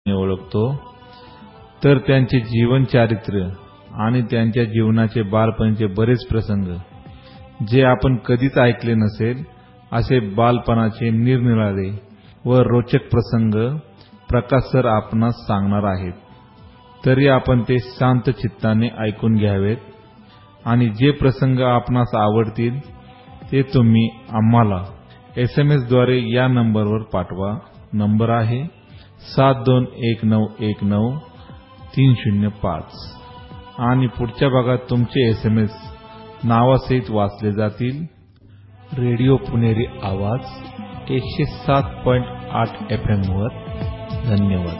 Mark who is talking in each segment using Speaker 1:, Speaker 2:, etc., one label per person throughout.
Speaker 1: ओळखतो, तर त्यांचे जीवन चारित्र्य आणि त्यांच्या जीवनाचे बालपणीचे बरेच प्रसंग जे आपण कधीच ऐकले नसेल असे बालपणाचे निरनिराळे व रोचक प्रसंग प्रकाश सर आपणास सांगणार आहेत. तरी आपण ते शांत चित्ताने ऐकून घ्यावेत आणि जे प्रसंग आपणास आवडतील ते तुम्ही आम्हाला SMS द्वारे या नंबरवर पाठवा. नंबर आहे 7219193005 आणि पुढच्या भागात तुमचे SMS नावासहित वाचले जातील. रेडिओ पुणेरी आवाज 107.8 FM वर. धन्यवाद.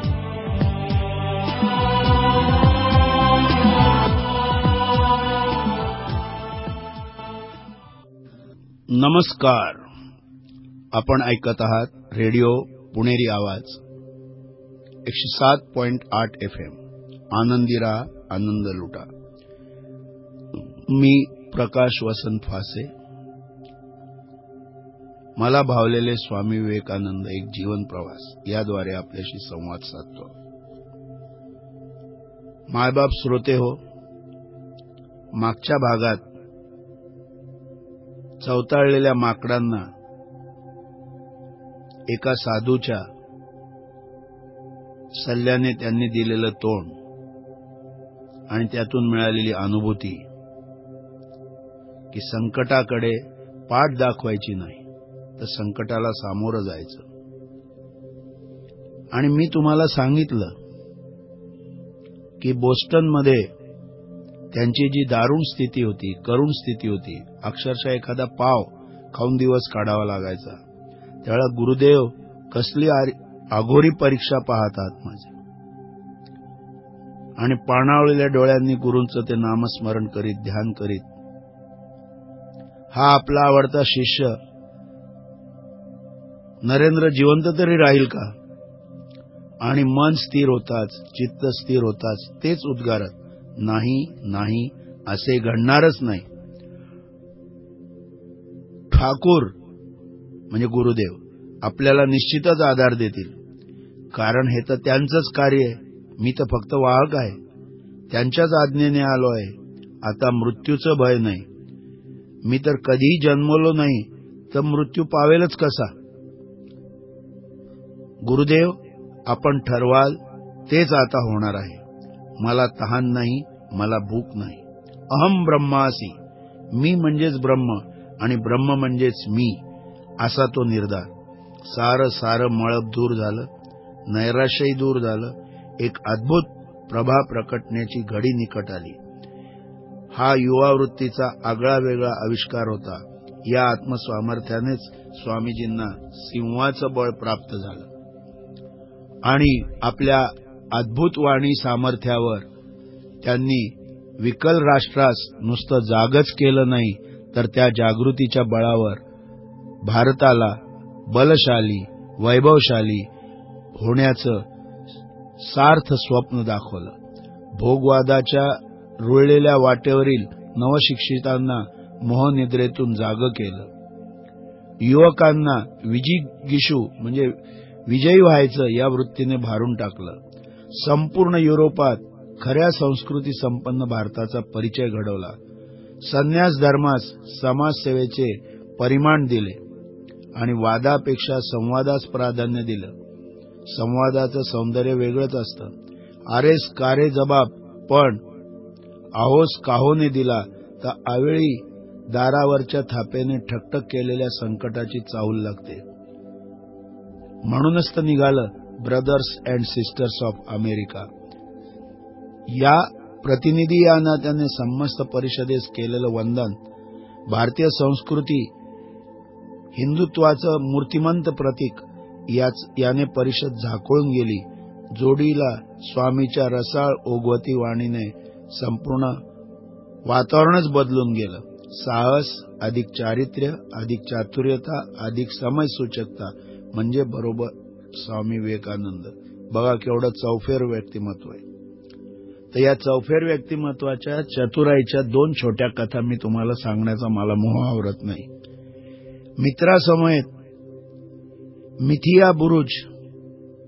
Speaker 2: नमस्कार. आपण ऐकत आहात रेडिओ पुणेरी आवाज 107.8 FM. आनंदी रहा, आनंद लुटा. मी प्रकाश वसंत फासे. मला भावलेले स्वामी विवेकानंद एक जीवन प्रवास याद्वारे आपल्याशी संवाद साधतो. मायबाप श्रोते हो, मागच्या भागात चवताळलेल्या माकडांना एका साधूच्या सल्ल्याने त्यांनी दिलेलं तोंड आणि त्यातून मिळालेली अनुभूती की संकटाकडे पाठ दाखवायची नाही तर संकटाला सामोरं जायचं. आणि मी तुम्हाला सांगितलं की बोस्टनमध्ये त्यांची जी दारुण स्थिती होती, करुण स्थिती होती, अक्षरशः एखादा पाव खाऊन दिवस काढावा लागायचा. त्यावेळेला गुरुदेव कसली अघोरी परीक्षा पाहतात माझे. आणि पाणावलेल्या डोळ्यांनी गुरूंचं ते नामस्मरण करीत, ध्यान करीत, हा आपला आवडता शिष्य नरेंद्र जिवंत तरी राहील का? आणि मन स्थिर होताच, चित्त स्थिर होताच तेच उद्गारत, नाही नाही असे घडणारच नाही. ठाकूर म्हणजे गुरुदेव आपल्याला निश्चितच आधार देतील, कारण हे तर त्यांचंच कार्य आहे. मी तर फक्त वाहक आहे, त्यांच्याच आज्ञेने आलो आहे. आता मृत्यूचं भय नाही. मी तर कधीही जन्मलो नाही तर मृत्यू पावेलच कसा? गुरुदेव आपण ठरवाल तेच आता होणार आहे. मला तहान नाही, मला भूक नाही. अहम ब्रह्मासी, मी म्हणजेच ब्रह्म आणि ब्रह्म म्हणजेच मी, असा तो निर्धार. सारं मळप दूर झालं, नैराश्यही दूर झालं. एक अद्भुत प्रभा प्रकटण्याची घडी निकट आली. हा युवावृत्तीचा आगळा वेगळा आविष्कार होता. या आत्मसामर्थ्यानेच स्वामीजींना सिंहाचं बळ प्राप्त झालं आणि आपल्या अद्भुत वाणी सामर्थ्यावर त्यांनी विकल राष्ट्रास नुसतं जागच केलं नाही, तर त्या जागृतीच्या बळावर भारताला बलशाली, वैभवशाली होण्याचं सार्थ स्वप्न दाखवलं. भोगवादाच्या रुळलेल्या वाटेवरील नवशिक्षितांना मोहनिद्रेतून जागं केलं. युवकांना विजिगीषू म्हणजे विजयी व्हायचं या वृत्तीने भारून टाकलं. संपूर्ण युरोपात खऱ्या संस्कृती संपन्न भारताचा परिचय घडवला. संन्यास धर्मास समाजसेवेचे परिमाण दिले आणि वादापेक्षा संवादास प्राधान्य दिलं. संवादाचं सौंदर्य वेगळंच असतं. आरेस कारे जबाब, पण आहोस काहोने दिला तर आवेळी दारावरच्या थापेने ठकठक केलेल्या संकटाची चाहूल लागते. म्हणूनच तर निघालं brothers and sisters of America. या प्रतिनिधी या नात्याने समस्त परिषदेस केलेलं वंदन भारतीय संस्कृती हिंदुत्वाचं मूर्तिमंत प्रतीक याने परिषद झाकोळून गेली. जोडीला स्वामीच्या रसाळ ओघवती वाणीने संपूर्ण वातावरणच बदलून गेलं. साहस अधिक चारित्र्य, अधिक चातुर्यता, अधिक समयसूचकता म्हणजे बरोबर स्वामी विवेकानंद. बघा केवढं चौफेर व्यक्तिमत्व आहे. तर या चौफेर व्यक्तिमत्वाच्या चतुराईच्या 2 छोट्या कथा मी तुम्हाला सांगण्याचा मला मोह आवरत नाही. मित्रासमवेत मिथिया बुरुज